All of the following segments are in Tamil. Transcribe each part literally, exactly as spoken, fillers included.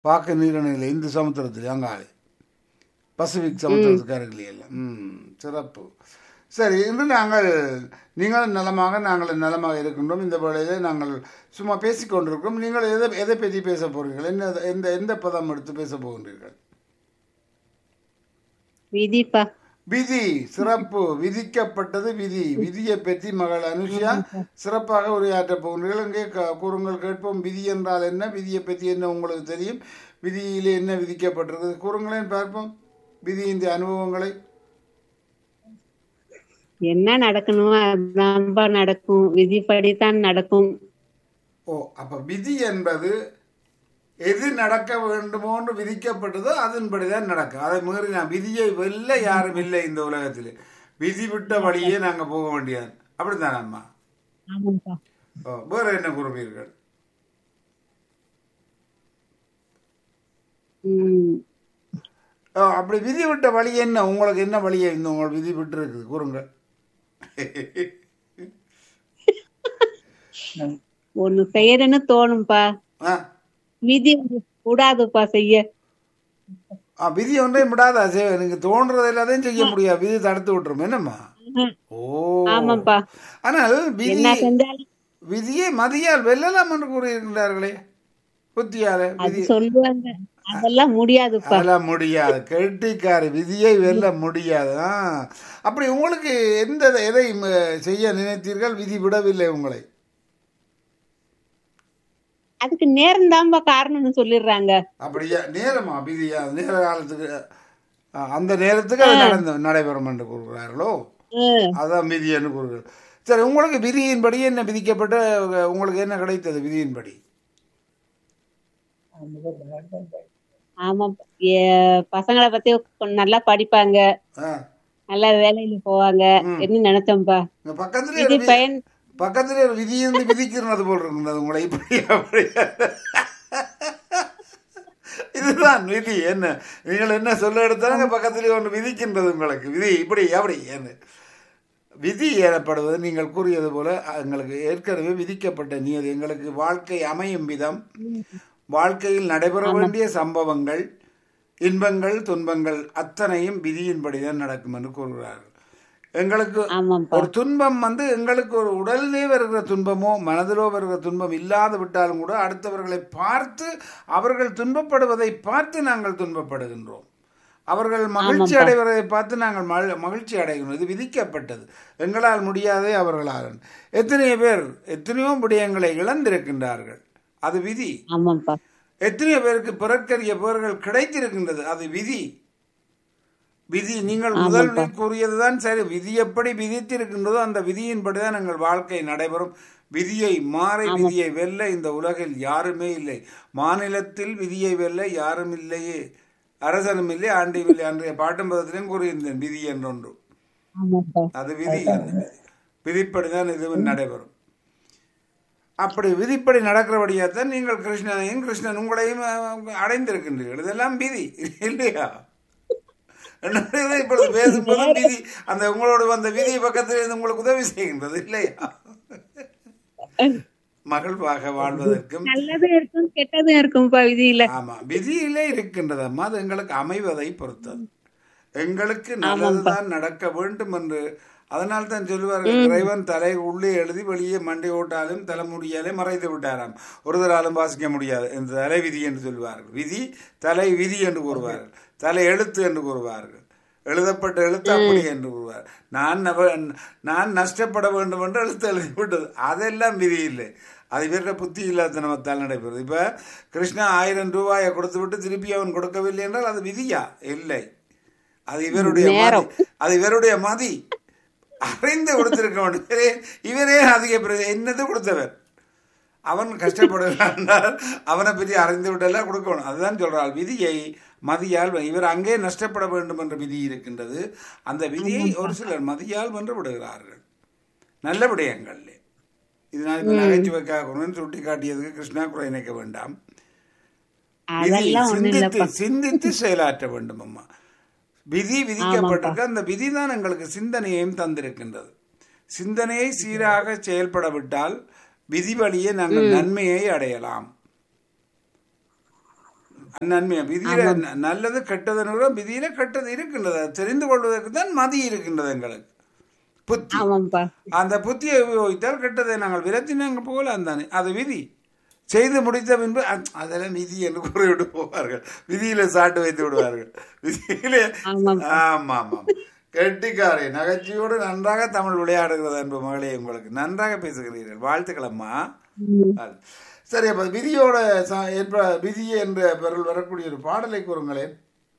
பாக்க நீரிணையில் இந்து சமுத்திரத்தில் அங்காளி பசிபிக் ம். சமுத்திரத்துக்கு அருகில். ம், சிறப்பு. சரி, இன்று நாங்கள் நீங்கள் நலமாக நாங்கள் நலமாக இருக்கின்றோம். இந்த வேளையிலே நாங்கள் சும்மா பேசிக்கொண்டிருக்கிறோம். நீங்கள் எதை எதை பற்றி பேச போகிறீர்கள்? என்ன எந்த எந்த பதம் எடுத்து பேச போகின்றீர்கள்? விதிப்பா. விதி. சிறப்பு. விதிக்கப்பட்டது விதி. விதியை பற்றி மகள் அனுஷியா ஆமாப்பா. சிறப்பாக உரையாற்றப் போகின்றீர்கள். இங்கே க- கூறுங்கள் கேட்போம். விதி என்றால் என்ன? விதியை பற்றி என்ன உங்களுக்கு தெரியும்? விதியிலே என்ன விதிக்கப்பட்டிருக்கிறது? கூறுங்களேன் பார்ப்போம் விதியின் அனுபவங்களை. என்ன நடக்கணுமோ அதுதான்ப்பா நடக்கும். விதிப்படித்தான் நடக்கும். ஓ, அப்ப விதி என்பது எது நடக்க வேண்டுமோன்னு விதிக்கப்பட்டதோ அதன்படிதான் நடக்கும். அதை மீறி நான் விதியை வெல்ல யாரும் இல்லை இந்த உலகத்தில். விதி விட்ட வழியே நாங்க போக வேண்டியது. அப்படித்தானே அம்மா? ஆமாப்பா. ஓ, வேற என்ன கூறுவீர்கள்? ம். ஓ, அப்படி விதி விட்ட வழி என்ன? உங்களுக்கு என்ன வழியை இந்த உங்களுக்கு விதி விட்டு இருக்குது கூறுங்க. ஒண்ணு செய்யறேன்னு தோணும்பா. ஆ, விதி கூடாதுப்பா செய்ய. ஆ, விதி ஒன்றையும் விடாதா? சரி, எனக்கு தோன்றது எல்லாத்தையும் செய்ய முடியாது. விதி தடுத்து விட்டுரும் என்னம்மா? ம். ஓ, ஆமாப்பா. ஆனால் விதி என்ன செஞ்சாலும் விதியை மதியால் வெல்லலாம் என்று கூறியிருக்கிறார்களே புத்தியால. அது விதி சொல்லுவாங்க. அதெல்லாம் முடியாதுப்பா. அதெல்லாம் முடியாது. கெட்டிக்காரி விதியை வெல்ல முடியாது. ஆ, அப்படி உங்களுக்கு எந்த எதை ம, செய்ய நினைத்தீர்கள்? விதி விடவில்லை உங்களை. அதுக்கு நேரம் தான்ப்பா காரணம்னு சொல்லிடுறாங்க. அப்படியா? நேரமா? விதியா? நேர காலத்துக்கு ஆ, அந்த நேரத்துக்கு அது நடந்து நடைபெறும் என்று கூறுகிறார்களோ? ம். அதான் விதி என்று கூறுகிறார். சரி, உங்களுக்கு விதியின்படி என்ன விதிக்கப்பட்ட உங்களுக்கு என்ன கிடைத்தது விதியின்படி? ஆமா. பசங்களை பத்தி கொஞ்சம் நல்லா படிப்பாங்க. ஆ, நல்லா வேலையில போவாங்க. ம். என்ன நினைச்சோம்பா. இங்க பக்கத்திலே விதி ஒரு வி- பயன். பக்கத்திலே ஒரு விதி இருந்து விதிக்கிறது போல் இருக்கின்றது உங்களை. இப்படி அப்படி இதுதான் விதி. என்ன நீங்கள் என்ன சொல்ல எடுத்தாலும் பக்கத்திலே ஒன்று விதிக்கின்றது உங்களுக்கு. விதி இப்படி அப்படி என்ன விதி ஏறப்படுவது நீங்கள் கூறியது போல எங்களுக்கு ஏற்கனவே விதிக்கப்பட்ட நியதி. எங்களுக்கு வாழ்க்கை அமையும் விதம், வாழ்க்கையில் நடைபெற ஆமா. வேண்டிய சம்பவங்கள், இன்பங்கள் துன்பங்கள் அத்தனையும் விதியின்படிதான் நடக்கும் என்று கூறுகிறார்கள். எங்களுக்கு ஆமாப்பா. ஒரு துன்பம் வந்து எங்களுக்கு ஒரு உடலிலே வருகிற துன்பமோ மனதிலோ வருகிற துன்பம் இல்லாது விட்டாலும் கூட அடுத்தவர்களை பார்த்து அவர்கள் துன்பப்படுவதை பார்த்து நாங்கள் துன்பப்படுகின்றோம். அவர்கள் மகிழ்ச்சி ஆமாப்பா. அடைவதை பார்த்து நாங்கள் மகிழ்- மகிழ்ச்சி அடைகிறோம். இது விதிக்கப்பட்டது. எங்களால் முடியாதே அவர்களால். எத்தனையோ பேர் எத்தனையோ விடயங்களை இழந்திருக்கின்றார்கள். அது விதி. ஆமாப்பா. எத்தனையோ பேருக்கு பிறக்கரிய பேர்கள் கிடைத்திருக்கின்றது. அது விதி. விதி நீங்கள் ஆமாப்பா. முதலில் கூறியதுதான் சரி. விதி எப்படி விதித்திருக்கின்றதோ அந்த விதியின்படிதான் எங்கள் வாழ்க்கை நடைபெறும். விதியை மாறி ஆமா. விதியை வெல்ல இந்த உலகில் யாருமே இல்லை. மாநிலத்தில் விதியை வெல்ல யாரும் இல்லையே, அரசனும் இல்லை ஆண்டியும் இல்லை. அன்றைய பாட்டும்பதத்திலும் கூறியிருந்தேன் விதி என்றொன்று. ஆமாப்பா. அது விதி. அந்த விதி விதிப்படிதான் இதுவும் நடைபெறும். அப்படி விதிப்படி நடக்கிறபடியாத்தான் நீங்கள் கிருஷ்ணனையும் கிருஷ்ணன் உங்களையும் அஹ், அடைந்திருக்கின்றீர்கள். இதெல்லாம் விதி இல்லையா? என்னுடைய இப்பொழுது பேசும்போது விதி அந்த உங்களோட வந்த விதி பக்கத்தில் இருந்து உங்களுக்கு உதவி செய்கின்றது இல்லையா? மகிழ்வாக வாழ்வதற்கும். நல்லதும் இருக்கும் கெட்டதும் இருக்கும்பா விதியில. ஆமா, விதியிலே இருக்கின்றது அம்மா. அது எங்களுக்கு அமைவதை பொறுத்தது. எங்களுக்கு ஆமாப்பா. நல்லதுதான் நடக்க வேண்டும் என்று அதனால் தான் சொல்லுவார்கள், ம். இறைவன் தலை உள்ளே எழுதி வெளியே மண்டை ஓட்டாலும் தலைமுடியாலே மறைத்து விட்டாராம். ஒருதராலும் வாசிக்க முடியாது இந்த தலை விதி என்று சொல்வார்கள். விதி தலை விதி என்று கூறுவார்கள். தலை எழுத்து என்று கூறுவார்கள். எழுதப்பட்ட எழுத்து அப்படி என்று கூறுவார். நான் நவ- நான் நஷ்டப்பட வேண்டும் என்று எழுத்து எழுதிவிட்டது. அதெல்லாம் விதி இல்லை. அது இவരുടെ புத்தி இல்லாதனத்தால் நடைபெறுது. இப்ப கிருஷ்ணா ஆயிரம் ரூபாயை கொடுத்து விட்டு திருப்பி அவன் கொடுக்கவில்லை என்றால் அது விதியா? இல்லை. அது இவருடைய மதி. நேரம். அது இவருடைய மதி. அறிந்து கொடுத்திருக்க வேண்டும். இவரே இவரே அதிக பிர- என்னது கொடுத்தவர். அவன் கஷ்டப்படுகிறான் அவனை பற்றி அறிந்து விட்டெல்லாம் கொடுக்கணும். அதுதான் சொல்றாள் விதியை மதியால் வெ- இவர் அங்கே நஷ்டப்பட வேண்டும் என்ற விதி இருக்கின்றது. அந்த விதியை ஒரு சிலர் மதியால் வென்று விடுகிறார்கள். நல்ல விடயங்கள் இது நான் இப்ப ம். நகைச்சுவைக்காக சுட்டி காட்டியதுக்கு கிருஷ்ணா குறை நினைக்க வேண்டாம். விதி அதெல்லாம் ஒண்ணும் சிந்தித்து இல்லப்பா. சிந்தித்து செயலாற்ற வேண்டும் அம்மா. விதி ஆமாப்பா. விதிக்கப்பட்டிருக்க அந்த விதி தான் எங்களுக்கு சிந்தனையையும் தந்திருக்கின்றது. சிந்தனையை சீராக செயல்பட விட்டால் விதி வழியே நாங்கள் ம். நன்மையை அடையலாம். நன்மையா விதியில ஆமாம் ந- நல்லது கெட்டதுன்னு விதியில கெட்டது இருக்கின்றது. அது தெரிந்து கொள்வதற்கு தான் மதி இருக்கின்றது எங்களுக்கு, புத்தி. ஆமாம்ப்பா. அந்த புத்தியை உபயோகித்தால் கெட்டதை நாங்கள் விரத்தினாங்க போல அந்த அது விதி. செய்து முடித்த பின்பு "அ- அதெல்லாம் விதி என்று கூறிவிட்டு போவார்கள், விதியில சாட்டு வைத்து விடுவார்கள் விதியிலே. ஆமாம்ப்பா. ஆமா ஆமாம், கெட்டிக்காரை நகைச்சுவையோடு நன்றாக தமிழ் விளையாடுகிறது அன்பு மகளே, உங்களுக்கு நன்றாக பேசுகிறீர்கள், வாழ்த்துக்கள் அம்மா. ம். அது. சரி, அப்ப விதியோட ச- ஏற்ப விதி என்ற பொருள் வரக்கூடிய ஒரு பாடலை கூறுங்களேன்.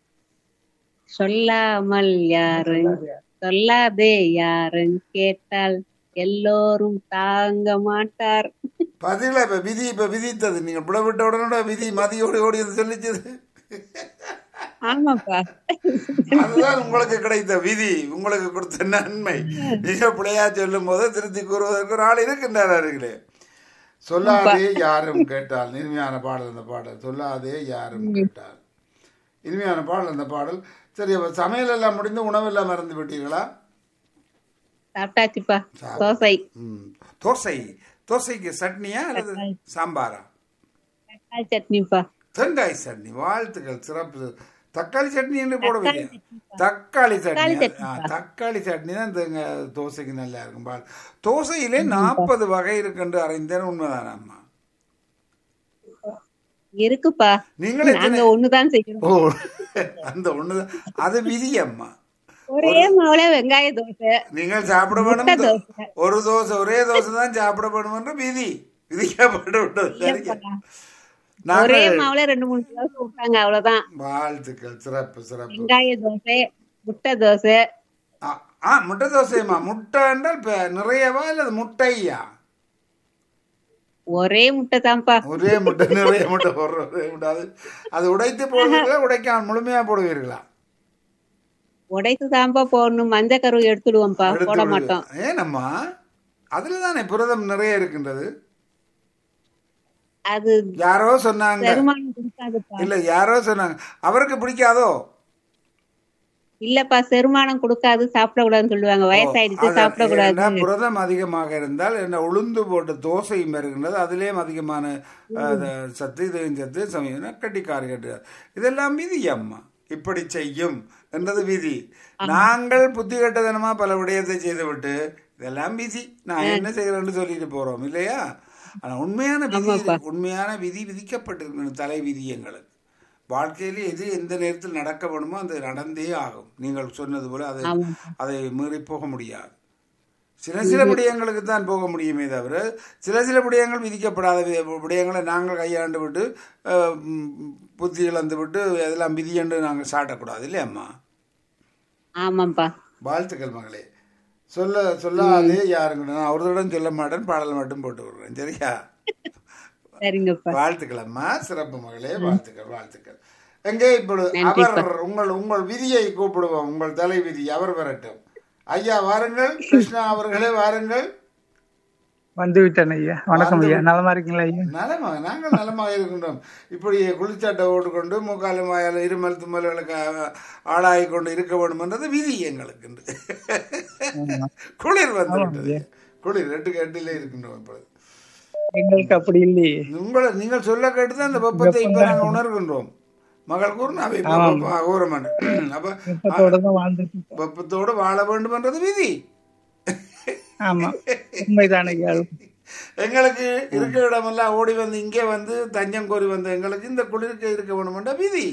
சொல்லாமல் யாரும் சொல்லாதே யாரும் கேட்டால் எல்லோரும் தாங்க மாட்டார். பதில இப்ப விதி இப்ப விதித்தது நீங்கள் புலவிட்ட உடனே விதி மதியோடு ஓடி வந்து சொல்லிச்சது. ஆமாப்பா. அதுதான் உங்களுக்கு கிடைத்த விதி, உங்களுக்கு கொடுத்த நன்மை. நீங்க பிள்ளையா சொல்லும் போது திருத்தி கூறுவதற்கு ஒரு ஆள் இருக்கின்றார் அருகிலே. சொல்லாதே யாரும் கேட்டால், இனிமையான பாடல் அந்த பாடல். சொல்லாதே யாரும் கேட்டால், இனிமையான பாடல் அந்த பாடல். சரி, அப்ப சமையல் எல்லாம் முடிந்து உணவெல்லாம் மறந்து விட்டீர்களா? சாப்பிட்டாச்சுப்பா. சாப்~ தோசை ம். தோசை. தோசைக்கு சட்னியா அல்லது தக்காளி சாம்பாரா? தக்காளி சட்னிப்பா. தேங்காய் சட்னி, வாழ்த்துக்கள், சிறப்பு. தக்காளி சட்னி என்று போடவில்லை, தக்காளி சட்னிப்பா. தக்காளி தக்காளி சட்னி. ஆ, சட்னிப்பா. தக்காளி சட்னி தான் தேங்காய் தோசைக்கு நல்லா இருக்கும். பால் தோசையிலே நாற்பது வகை இருக்குன்னு அறிந்தேன், உண்மைதானே அம்மா? இருக்குப்பா. நீங்கள் நாங்க எத்தனை? ஒண்ணுதான் செய்யறோம். ஓ, அந்த ஒண்ணுதான், அது விதி அம்மா. ஒரே மாவுல வெங்காய தோசை, நீங்கள் சாப்பிட முட்டை வேணும், தோசை. ஒரு தோசை ஒரே தோசை தான் சாப்பிட வேணும் என்று விதி விதிக்கப்பட்டு விட்டது. சரிங்க. இல்லப்பா. ஒரே நாங்கள் மாவுல ரெண்டு மூணு தோசை விட்டாங்க, அவ்வளவுதான். வாழ்த்துக்கள், சிறப்பு சிறப்பு. வெங்காய தோசை, முட்டை தோசை. ஆ ஆ, முட்டை தோசையம்மா. முட்டை என்றால் இப்ப நிறையவா அல்லது முட்டையா? ஒரே முட்டை தான்ப்பா. ஒரே முட்டை, நிறைய முட்டை போடுற ஒரே முட்டை. அது அது உடைத்து போடுவீர்களா, உடைக்காம முழுமையா போடுவீர்களா? உடைத்து தான்ப்பா போடணும். மஞ்சள் கரு எடுத்துடுவோம்ப்பா, எடுத்து போட விடுவீங்க. மாட்டோம். ஏனம்மா? அதுல தானே புரதம் நிறைய இருக்கின்றது. அது யாரோ சொன்னாங்க, செரிமானம் கொடுக்காதுப்பா. இல்ல யாரோ சொன்னாங்க, அவருக்கு பிடிக்காதோ? இல்லப்பா, செரிமானம் கொடுக்காது, சாப்பிடக்கூடாதுன்னு சொல்லுவாங்க. வயசாயிடுச்சு, அதான். சாப்பிடக்கூடாது. ஏன்னா புரதம் அதிகமாக இருந்தால் என்ன, உளுந்து போட்ட தோசையும் இருக்கின்றது, அதிலேயும் அதிகமான அஹ், சத்து, இதையும் சத்து, சமயம் கட்டிக்காரி கட்டு, இதெல்லாம் விதி அம்மா. இப்படி செய்யும் என்றது விதி. நாங்கள் புத்தி கட்டதனமா பல விடயத்தை செய்துவிட்டு இதெல்லாம் விதி, நான் என்ன செய்யறேன்னு சொல்லிட்டு போறோம் இல்லையா? ஆனா உண்மையான விதி, ஆமாப்பா. உண்மையான விதி விதிக்கப்பட்டிருக்கணும், தலை விதி. எங்களுக்கு வாழ்க்கையிலே எது எந்த நேரத்தில் நடக்க வேணுமோ அது நடந்தே ஆகும். நீங்கள் சொன்னது போல அதை ஆமாப்பா. அதை மீறி போக முடியாது. சில சில விடயங்களுக்கு தான் போக முடியுமே தவிர, சில சில விடயங்கள் விதிக்கப்படாத வி- விடயங்களை நாங்கள் கையாண்டு விட்டு அஹ், ம், புத்தி இழந்து விட்டு அதெல்லாம் விதி என்று நாங்கள் சாட்டக்கூடாது இல்லையம்மா? ஆமாப்பா. வாழ்த்துக்கள் மகளே. சொல்ல சொல்லாதே யாருங்க, நான் அவர்களிடம் சொல்ல மாட்டேன், பாடல் மட்டும் போட்டு விடுறேன், சரியா? சரிங்கப்பா. வாழ்த்துக்கள் அம்மா, சிறப்பு மகளே, வாழ்த்துக்கள் வாழ்த்துக்கள். எங்கே இப்பொழுது நன்றிப்பா. அவர் உங்கள் உங்கள் விதியை கூப்பிடுவோம், உங்கள் தலை விதி அவர் வரட்டும். ஐயா வாருங்கள், கிருஷ்ணா அவர்களே வாருங்கள். வந்து விட்டேன் ஐயா. வணக்கம் வந்து ஐயா. விட்டு- நலமா இருக்கீங்களா ஐயா? நலமாக, நாங்கள் நலமாக இருக்கின்றோம். இப்படி குளிச்சாட்டை ஓட்டுக்கொண்டு முக்காலும் வாயால் இருமல் தும்மல்களுக்கு ஆ- ஆளாகி கொண்டு இருக்க வேண்டும் என்றது விதி எங்களுக்கு என்று. ஆமா. குளிர் வந்து ஆமாம் விட்டது, ஐயா. குளிர் எட்டு கட்டிலே இருக்கின்றோம் இப்பொழுது. எங்களுக்கு அப்படி இல்லையே. உங்களை நீங்கள் சொல்ல கேட்டுதான் அந்த வெப்பத்தை இப்ப நாங்கள் உணர்கின்றோம். மகள் கூறுனா ஆமாம். ஊரமன் அப்ப வெப்பத்தோட தான் வாழ்ந்துட்டு இருக்கோம். வெப்பத்தோடு வாழ வேண்டும் என்றது விதி. ஆமா, உண்மைதானே ஐயா. எங்களுக்கு இருக்க இடமெல்லாம் ஓடி வந்து இங்கே வந்து தஞ்சம் கோரி வந்த எங்களுக்கு இந்த குளிர்க்க இருக்க வேண்டும் என்ற விதி.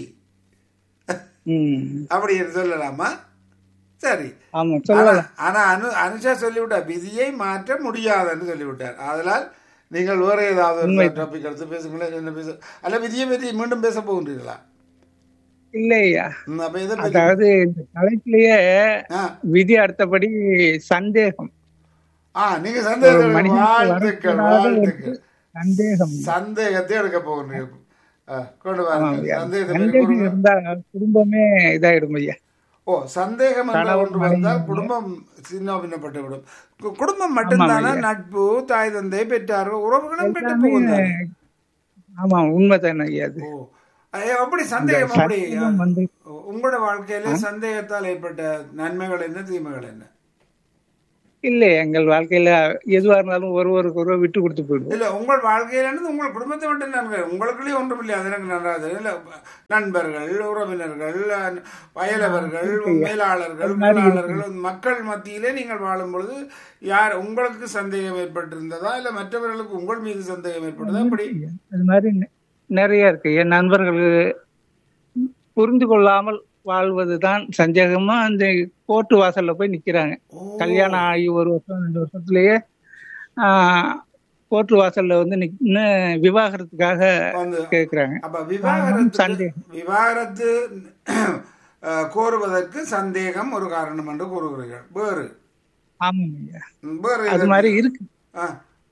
ம். அப்படி சொல்லலாமா? சரி. ஆமா, ஆனா சொல்லலாம். ஆனா அனு அனுஷா சொல்லிவிட்டார், விதியை மாற்ற முடியாதுன்னு சொல்லிவிட்டார். அதனால் நீங்கள் வேற ஏதாவது உண்மை. டாபிக் எடுத்து பேசுங்களேன். என்ன பேச அல்ல, விதியை பற்றி மீண்டும் பேச போகின்றீர்களா? இல்லை ஐயா. ம், அப்ப எதை பற்றி? அதாவது இந்த தலைப்பிலேயே ஆ விதி அடுத்தபடி சந்தேகம். ஆ நீங்க ஒரு சந்தேகம், மனிதனுக்கு வாழ்த்துக்கள் வரக்கூடாத ஒரு வாழ்த்துக்கள். சந்தேகம். சந்தேகத்தை எடுக்க போகிறீர்கள். ஆ, கொண்டு ஆமாம் வாருங்கள் ஐயா. சந்தேகத்தை பற்றி சந்தேகம் கூறுங்க. இருந்தா குடும்பமே இதாயிடும் ஐயா. ஓ, சந்தேகம் என்ற கணவன் ஒன்று வந்தால் மனைவி. குடும்பம் சின்ன பின்னப்பட்டு விடும். கு- குடும்பம் மட்டும்தானே, ஐயா. நட்பு, தாய் தந்தை, பெற்றார்கள், உறவுகளும் கெட்டு எல்லாமே போகுந்தானே. ஆமா, உண்மைதானே ஐயா அது. ஓ, ஐயா, அப்படி அந்த சந்தேகம் அப்படி சந்தேகம் வந்து உங்களோட வாழ்க்கையில சந்தேகத்தால் ஏற்பட்ட நன்மைகள் என்ன, தீமைகள் என்ன? இல்ல எங்கள் வாழ்க்கையில எதுவா இருந்தாலும் ஒருவருக்கு ஒருவர் விட்டு கொடுத்து போயிடுவோம். இல்ல உங்கள் வாழ்க்கையிலிருந்து உங்கள் குடும்பத்தை மட்டும் நன்கு உங்களுக்குள்ளே ஒன்றும் இல்லை. அது எனக்கு நன்றாது இல்ல. நண்பர்கள், உறவினர்கள், வயலவர்கள், மேலாளர்கள், மேலாளர்கள், மக்கள் மத்தியிலே நீங்கள் வாழும் பொழுது யார் உங்களுக்கு சந்தேகம் ஏற்பட்டிருந்ததா இல்ல மற்றவர்களுக்கு உங்கள் மீது சந்தேகம் ஏற்பட்டதா? அப்படி அது மாதிரி நெ- நிறைய இருக்கு. என் நண்பர்கள் புரிந்து கொள்ளாமல் வாழ்வதுதான் சந்தேகமா அந்த கோர்ட்டு வாசல்ல போய் நிக்கிறாங்க. கல்யாணம் ஆகி ஒரு வருஷம் ரெண்டு வருஷத்துலயே ஆஹ் கோர்ட்டு வாசல்ல வந்து நின்னு விவாகரத்துக்காக வந்து கேக்குறாங்க. அப்ப காரணம் விவாகரத்து சந்தேகம். விவாகரத்து அஹ், கோருவதற்கு சந்தேகம் ஒரு காரணம் என்று கூறுகிறீர்கள். வேறு ஆமாங்க ஐயா. வேறு அது எதற்கு? மாதிரி இருக்கு. ஆ,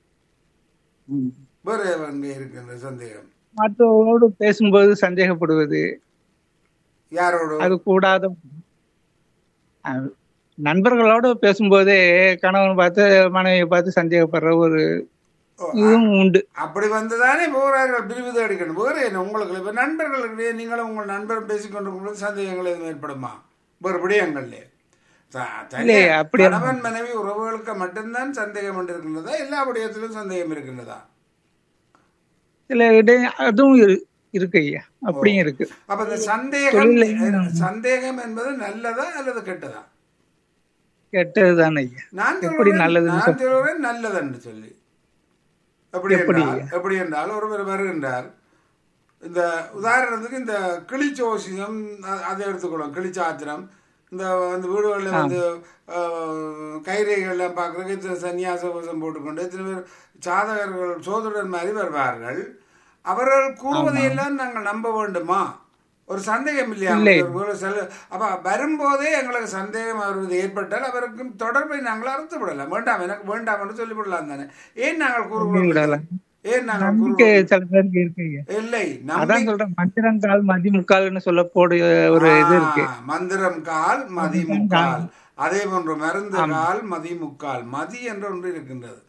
வேறு எங்கே இருக்கின்ற சந்தேகம்? மற்றவரோடு பேசும்போது சந்தேகப்படுவது யாரோடு? அது கூடாத. அஹ், நண்பர்களோட பேசும்போதே கணவன் பார்த்து மனைவியை பார்த்து சந்தேகப்படுற ஒரு ஓ, அ- இதுவும் உண்டு. அப்படி வந்துதானே போகிறார்கள் பிரிவு அடிக்கணும். வேறு என்ன உங்களுக்கு இப்ப நண்பர்களுக்கு நீங்களும் உங்கள் நண்பர் பேசிக்கொண்டிருக்கும் பொழுது சந்தேகங்கள் எதுவும் ஏற்படுமா? வேறு விடயங்கள்ல த- தனியா இல்லையே அப்படி கணவன் மனைவி உறவுகளுக்கு மட்டும்தான் சந்தேகம் இருக்கின்றதா எல்லா விடயத்திலும் சந்தேகம் இருக்கின்றதா? சில இடைய அதுவும் இரு- இருக்கு ஐயா. அப்படியும் இருக்கு. அப்ப இந்த சந்தேகம் தொழிலையும் சந்தேகம் என்பது நல்லதா அல்லது கெட்டதா? கெட்டதுதான் ஐயா. நான் எப்படி சொல்லுவேன் நல்லதுன்னு நான் சொல்ல சொல்லுவேன் நல்லதுன்னு சொல்லி. எப்படி எப்படி என்றால் எப்படி என்றால் ஒருவர் வருகின்றார். இந்த உதாரணத்துக்கு இந்த கிளிச்சோசியம் அ- அதை எடுத்துக்கொள்ளும். கிளிச்சாத்திரம் இந்த அந்த வீடுகளில் ஆ வந்து அஹ், கைரேகைகள்லாம் பார்க்குறதுக்கு சன்னியாச கோஷம் போட்டுக்கொண்டு இத்தனை பேர் சாதகர்கள் சோதரர் மாதிரி வருவார்கள். அவர்கள் ஆமா கூறுவதையெல்லாம் நாங்கள் நம்ப வேண்டுமா? ஒரு சந்தேகம் இல்லையா? இல்லை அவங்களுக்கு ஒரு செல் அப்ப வரும்போதே எங்களுக்கு சந்தேகம் வருவது ஏற்பட்டால் அவருக்கும் தொடர்பை நாங்கள் அறுத்து விடலாம். வேண்டாம் எனக்கு வேண்டாம் என்று சொல்லிவிடலாம் தானே. ஏன் நாங்கள் கூறுகிறோம் இல்லை? விடலாம். ஏன் நாங்கள் நம்பிக்கை கூறுகிறோம் சில பேருக்கு இருக்கு ஐயா. இல்லை? நம்பி அதான் சொல்றேன், மந்திரங்கால் மதி முக்கால்னு சொல்ல போடு ஒரு இது இருக்கு. ஆ, மந்திரம் கால் மதி அதுதான் முக்கால். காரணம். அதே போன்று மருந்து ஆமா. கால் மதி முக்கால். மதி என்ற ஒன்று இருக்கின்றது.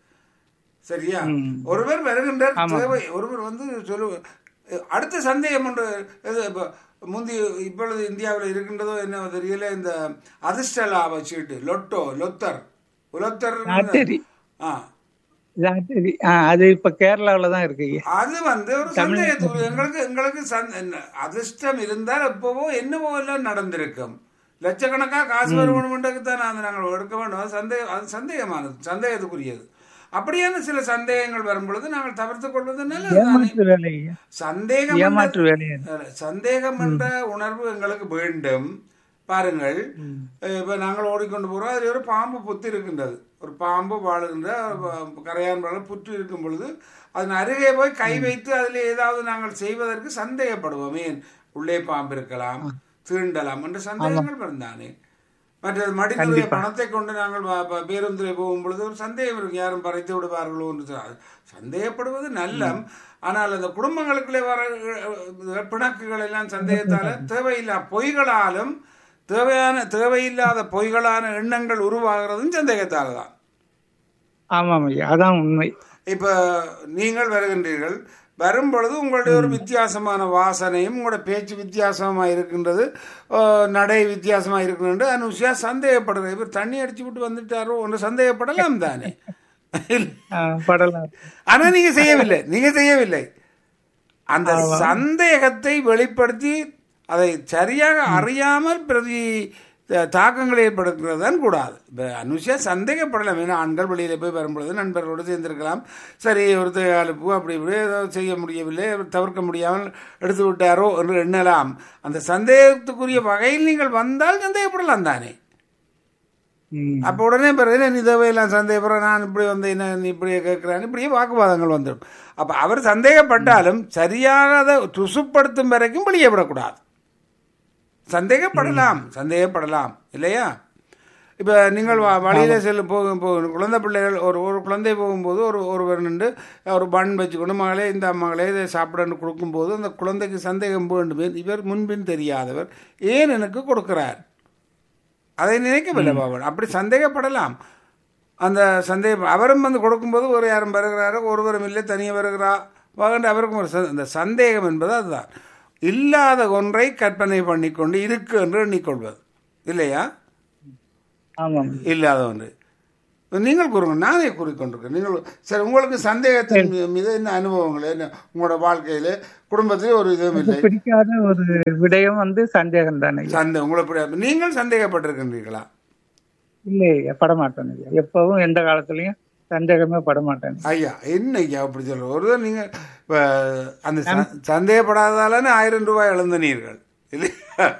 சரியா? ம். ஒருவர் வருகின்றார் ஆமா தேவை ஒருவர் வந்து சொல்லு அடுத்த சந்தேகம் ஒன்று இது இப்போ முந்தி இப்பொழுது இந்தியாவில் இருக்கின்றதோ என்ன தெரியல. இந்த அதிர்ஷ்ட லாப சீட்டு லொட்டோ லொத்தர் உலத்தர் லாட்டரி ஆ லாட்டரி ஆஹ் அது இப்ப கேரளாவில தான் இருக்கு ஐயா. அது வந்து ஒரு தமிழ்நாட்டுல சந்தேகத்துக்கு எங்களுக்கு எங்களுக்கு சந்த- என்ன, அதிர்ஷ்டம் இருந்தால் எப்பவோ என்னவோ எல்லாம் நடந்திருக்கும். லட்சக்கணக்காக காசு ம் வருமானம்ன்றதுக்கு தான் அது நாங்கள் எடுக்க வேண்டும். அது சந்தேகம் அது சந்தேகமானது சந்தேகத்துக்குரியது. அப்படியான சில சந்தேகங்கள் வரும் பொழுது நாங்கள் தவிர்த்து கொள்வது நல்லது தானே. ஏமாற்று வேலை ஐயா. சந்தேகம் என்ற ஏமாற்று வேலை அது. அஹ், சந்தேகம் ம் என்ற உணர்வு எங்களுக்கு வேண்டும். பாருங்கள், ம் அஹ், இப்ப நாங்கள் ஓடிக்கொண்டு போறோம். அதில் ஒரு பாம்பு புத்து இருக்கின்றது. ஒரு பாம்பு வாழுகின்ற ப- கரையான் வாழ புற்று இருக்கும் பொழுது அதன் அருகே போய் கை ம் வைத்து அதில் ஏதாவது நாங்கள் செய்வதற்கு சந்தேகப்படுவோம். ஏன் உள்ளே பாம்பு இருக்கலாம், ஆ, தீண்டலாம் என்ற ஆமா சந்தேகங்கள் வருந்தானே. மற்றது மடிந்துடைய கண்டிப்பா. பணத்தை கொண்டு நாங்கள் ப- ப- பேருந்தில் போகும் பொழுது ஒரு சந்தேகம் இருக்கு. யாரும் பறித்து விடுவார்களோ என்று சொ- சந்தேகப்படுவது நல்ல. ம் ஆனால் அந்த குடும்பங்களுக்குள்ளே வர அஹ், பிணக்குகள் எல்லாம் சந்தேகத்தால தேவையில்லா பொய்களாலும் தேவையான தேவையில்லாத பொய்களான எண்ணங்கள் உருவாகிறதும் சந்தேகத்தால தான். ஆமாம் ஐயா, அதான் உண்மை. இப்போ நீங்கள் வருகின்றீர்கள். வரும் பொழுது உங்களுடைய ஒரு ம் வித்தியாசமான வாசனையும் உங்களோட பேச்சு வித்தியாசமாக இருக்கின்றது, அஹ், நடை வித்தியாசமாக இருக்கின்றது. அனுஷியா சந்தேகப்படுறது இவர் தண்ணி அடிச்சு விட்டு வந்துட்டாரோ என்று சந்தேகப்படலாம் தானே. ஆஹ் படலாம். ஆனா நீங்க செய்யவில்லை, நீங்க செய்யவில்லை. அந்த ஆமா சந்தேகத்தை வெளிப்படுத்தி அதை சரியாக ம் அறியாமல் பிரதி த- தாக்கங்கள் ஏற்படுத்துகிறது தான் கூடாது. இப்போ அனுஷியா சந்தேகப்படலாம். ஏன்னா ஆண்கள் வெளியில் போய் வரும்பொழுது நண்பர்களோடு சேர்ந்திருக்கலாம். சரி ஒருத்தர் அனுப்பு அப்படி இப்படி ஏதோ செய்ய முடியவில்லை, அவர் தவிர்க்க முடியாமல் எடுத்து விட்டாரோ என்று எண்ணலாம். அந்த சந்தேகத்துக்குரிய வகையில் நீங்கள் வந்தால் சந்தேகப்படலாம் தானே. ம் அப்போ உடனே பிறகு நீ தேவையெல்லாம் சந்தேகப்படுற, நான் இப்படி வந்து என்ன நீ இப்படியே கேட்குறான்னு இப்படியே வாக்குவாதங்கள் வந்துடும். அப்போ அவர் ம் சந்தேகப்பட்டாலும் சரியாக அதை ருசுப்படுத்தும் வரைக்கும் வெளியே விடக்கூடாது. ம் சந்தேகப்படலாம், சந்தேகப்படலாம் இல்லையா? இப்போ நீங்கள் வ- வழியில ஆமாம் செல்லும் போகும் போகும் குழந்தை பிள்ளைகள் ஒரு ஒரு குழந்தை போகும்போது ஒரு ஒருவர் நின்று ஒரு பன் வச்சுக்கொண்டு மகளே இந்த மகளே இதை சாப்பிடன்னு கொடுக்கும்போது அந்த குழந்தைக்கு சந்தேகம் வேண்டும். இவர் முன்பின் தெரியாதவர் ஏன் எனக்கு கொடுக்கிறார் அதை நினைக்கவில்லை ம் பாவன். அப்படி சந்தேகப்படலாம். அந்த சந்தேகம் அவரும் வந்து கொடுக்கும்போது ஒரு யாரும் வருகிறாரோ ஒருவரும் இல்லை தனியாக வருகிறா வாகண்டு அவருக்கும் ஒரு ச- இந்த சந்தேகம் என்பது அதுதான். இல்லாத ஒன்றை கற்பனை பண்ணிக்கொண்டு இருக்கு என்று எண்ணிக்கொள்வது இல்லையா? ஆமாம் இல்லாத ஒன்று நீங்கள் கூறுங்க, நானே கூறிக்கொண்டிருக்கேன். நீங்கள் சரி, உங்களுக்கு சந்தேகத்தின் மீ- மீது என்ன அனுபவங்கள் என்ன உங்களோட வாழ்க்கையில குடும்பத்திலே ஒரு இதுவும் இல்லை பிடிக்காத ஒரு விடயம் வந்து சந்தேகம் தானே ஐயா. சந்தேகம் உங்களை பிடி- நீங்கள் சந்தேகப்பட்டிருக்கின்றீர்களா? இல்லை ஐயா, படமாட்டேன் ஐயா. எப்பவும் எந்த காலத்துலயும் சந்தேகமே படமாட்டேன். ஐயா என்ன ஐயா அப்படி சொல்ற ஒரு நீங்க இப்ப அந்த ச- சந்தேகப்படாததாலே ஆயிரம் ரூபாய் இழந்தனீர்கள் இல்லையா?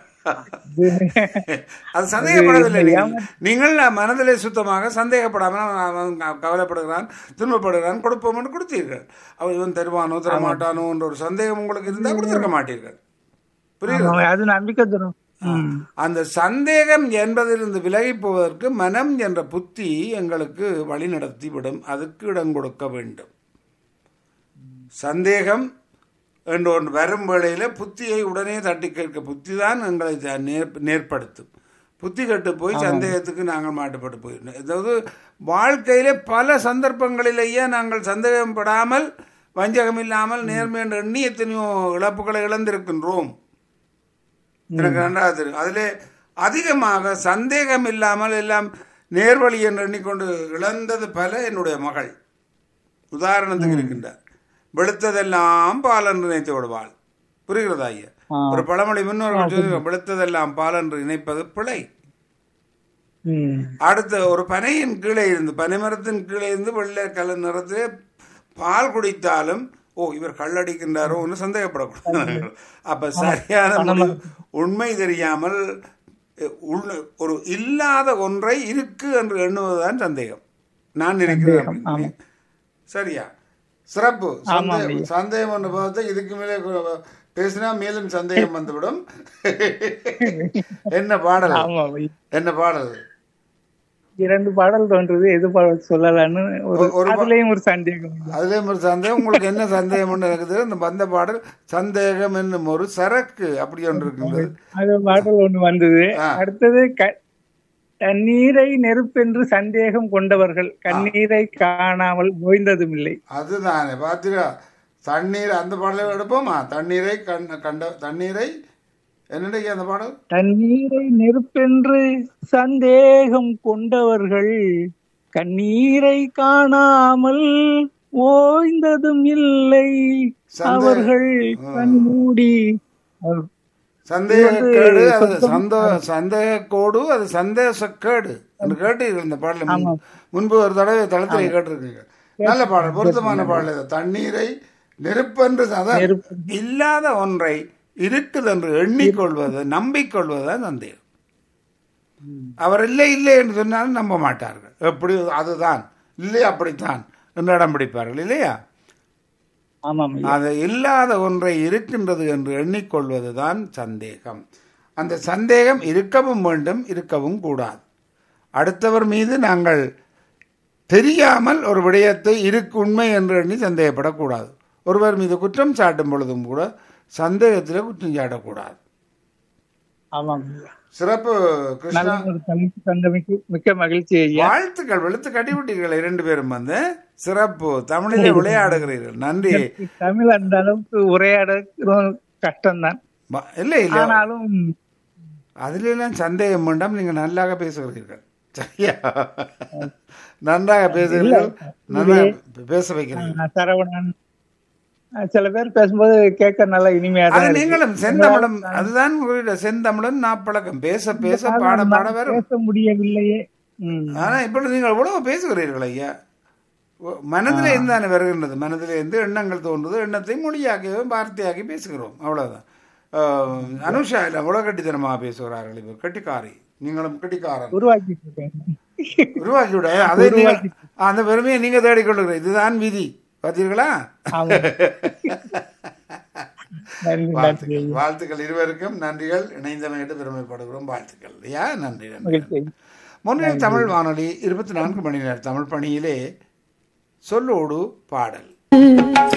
அது சந்தேகப்படவில்லை. நீங்கள் நீங்கள் மனதிலே சுத்தமாக சந்தேகப்படாமல் அவன் கவலைப்படுகிறான், துன்பப்படுகிறான், கொடுப்போம் என்று கொடுத்தீர்கள். அவன் இவன் தருவானோ தரமாட்டானோ என்ற ஒரு சந்தேகம் உங்களுக்கு இருந்தால் கொடுத்திருக்க மாட்டீர்கள். புரியுது? ஆமா, அது நம்பிக்கை தரும். ம். அந்த சந்தேகம் என்பதிலிருந்து விலகி போவதற்கு மனம் என்ற புத்தி எங்களுக்கு வழி நடத்திவிடும். அதுக்கு இடம் கொடுக்க வேண்டும். சந்தேகம் என்று ஒன்று வரும் வேளையில புத்தியை உடனே தட்டி கேட்க புத்தி தான் எங்களை த- நேர்- நேர்படுத்தும். புத்தி கெட்டு போய் சந்தேகத்துக்கு நாங்கள் மாட்டுப்பட்டு போயிருந்தோம். அதாவது வாழ்க்கையிலே பல சந்தர்ப்பங்களிலேயே நாங்கள் சந்தேகப்படாமல் வஞ்சகம் இல்லாமல் நேர்மை என்ற எண்ணி எத்தனையோ இழப்புகளை இழந்திருக்கின்றோம். எனக்கு நன்றாக தெரியும். அதிலே அதிகமாக சந்தேகம் இல்லாமல் எல்லாம் நேர்வழி என்று எண்ணிக்கொண்டு இழந்தது பல என்னுடைய மகள். உதாரணத்துக்கு இருக்கின்றார். வெளுத்ததெல்லாம் பால் என்று நினைத்து விடுவாள். புரிகிறதா ஐயா? ஒரு பழமொழி முன்னோர்கள் சொல்லி வெளுத்ததெல்லாம் பால் என்று நினைப்பது பிழை. ம். அடுத்த ஒரு பனையின் கீழே இருந்து பனைமரத்தின் கீழே இருந்து வெள்ளை கலர் நிறத்திலே பால் குடித்தாலும் ஓ இவர் கள்ளடிக்கின்றாரோ ஒன்று சந்தேகப்படக்கூடாது. அப்ப சரியான முடிவு உண்மை தெரியாமல் அஹ், உள்ள- ஒரு இல்லாத ஒன்றை இருக்கு என்று எண்ணுவதுதான் சந்தேகம். நான் நினைக்கிறேன் அப்படி. சரியா? சிறப்பு. சந்தேகம் சந்தேகம் என்று பார்த்தா இதுக்கு மேலே கு- பேசினா மேலும் சந்தேகம் வந்துவிடும். என்ன பாடல்? ஆமா ஐயா. என்ன பாடல்? இரண்டு பாடல் தோன்றுது, எது பாடல் சொல்லலான்னு ஒரு ஒரு பா- அதுலயும் ஒரு சந்தேகம் ஐயா. அதுலேயும் ஒரு சந்தேகம். உங்களுக்கு என்ன சந்தேகம் ஒன்று இருக்குது? இந்த வந்த பாடல் சந்தேகம் என்னும் ஒரு சரக்கு அப்படி ஒன்று இருக்கின்றது. அது பாடல் ஒண்ணு வந்தது. ஆ. அடுத்தது க- தண்ணீரை நெருப்பென்று சந்தேகம் கொண்டவர்கள் கண்ணீரை காணாமல் ஓய்ந்ததும் இல்லை. அதுதானே பார்த்தீரா? தண்ணீர் அந்த பாடலை எடுப்போமா? தண்ணீரை கண் கண்ட தண்ணீரை என்னடைக்கு அந்த பாடல்? தண்ணீரை நெருப்பென்று சந்தேகம் கொண்டவர்கள் கண்ணீரை காணாமல் ஓய்ந்ததும் இல்லை. சந்தே- அவர்கள் கண்மூடி அவர் சந்தேகக்கேடு அது சந்தோ சந்தேகக்கோடு அது சந்தேகக்கேடு என்று கேட்டீர்கள் இந்த பாடலை முன்- முன்பு ஒரு தடவை தளத்திலே கேட்டிருக்கீங்க. நல்ல பாடல், பொருத்தமான பாடல் இது. தண்ணீரை நெருப்பென்று அதான் இல்லாத ஒன்றை இருக்குது என்று எண்ணிக்கொள்வது நம்பிக்கொள்வதுதான் சந்தேகம். அவர் இல்லை இல்லை என்று சொன்னாலும் நம்ப மாட்டார்கள். எப்படி அதுதான் இல்லை அப்படித்தான் என்று இடம் பிடிப்பார்கள் இல்லையா? ஆமாம் ஐயா. அது இல்லாத ஒன்றை இருக்கின்றது என்று எண்ணிக்கொள்வதுதான் சந்தேகம். அந்த சந்தேகம் இருக்கவும் வேண்டும், இருக்கவும் கூடாது. அடுத்தவர் மீது நாங்கள் தெரியாமல் ஒரு விடயத்தை இருக்கு உண்மை என்று எண்ணி சந்தேகப்படக்கூடாது. ஒருவர் மீது குற்றம் சாட்டும் பொழுதும் கூட சந்தேகத்தில் குற்றம் சாட்டக்கூடாது. ஆமாம் ஐயா. சிறப்பு கிருஷ்ணா. நல்ல ஒரு தலைப்பு தந்தமைக்கு மிக்க மகிழ்ச்சி ஐயா. வாழ்த்துக்கள். வெளுத்து கட்டிவிட்டீர்கள் இரண்டு பேரும் வந்து. சிறப்பு. தமிழிலே விளையாடுகிறீர்கள். நன்றி. தமிழ் அந்த அளவுக்கு உரையாட கஷ்டம்தான். ப- இல்லை இல்லை ஆனாலும் அதிலெல்லாம் சந்தேகம் வேண்டாம். நீங்கள் நல்லாக பேசுகிறீர்கள். சரியா? நன்றாக பேசுகிறீர்கள். நன்றாக பேச வைக்கிறீர்கள். நான் சரவணன் அஹ் சில பேர் பேசும்போது கேட்க நல்லா இனிமையா அது தான் இருக்கு. நீங்களும் செந்தமிழும் அதுதான் உங்களுடைய செந்தமிழும் நாப்பழக்கம். பேச பேச பாட பாட வரும். பேச முடியவில்லையே. ம். ஆனா இப்பொழுது நீங்கள் எவ்வளவு பேசுகிறீர்கள் ஐயா. ஒ- மனதிலே இருந்தானே வருகின்றது. மனதிலே இருந்து எண்ணங்கள் தோன்றுது. எண்ணத்தை மொழியாக்கி வார்த்தையாக்கி பேசுகிறோம். அவ்வளவுதான். ஆஹ், அனுஷா இல்லை அவ்வளவு கட்டித்தனமாக பேசுகிறார்கள். இப்போ கட்டிக்காரி. நீங்களும் கட்டிக்காரன் உருவாக்கிட்டு இருக்கேன். உருவாக்கி விட அதை நீங்கள் அந்த பெருமையை நீங்க தேடிக்கொள்ளுகிறீர்கள். இதுதான் விதி. பார்த்தீர்களா? ஆமா. நன்றி, நன்றி வாழ்த்துக்கள். ஐயா. வாழ்த்துக்கள் இருவருக்கும். நன்றிகள். இணைந்தமையிட்டு பெருமைப்படுகிறோம். வாழ்த்துக்கள். ஐயா நன்றி. நன்றி. மகிழ்ச்சி. முன்னில் தமிழ் வானொலி இருபத்தி நான்கு மணி நேர தமிழ் பணியிலே சொல்லோடு பாடல்.